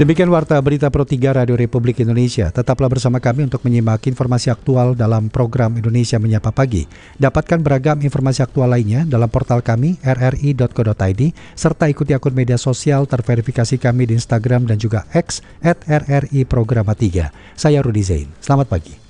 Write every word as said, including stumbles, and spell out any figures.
Demikian Warta Berita Pro tiga Radio Republik Indonesia. Tetaplah bersama kami untuk menyimak informasi aktual dalam program Indonesia Menyapa Pagi. Dapatkan beragam informasi aktual lainnya dalam portal kami r r i dot co dot i d serta ikuti akun media sosial terverifikasi kami di Instagram dan juga X at r r i programa tiga. Saya Rudi Zain. Selamat pagi.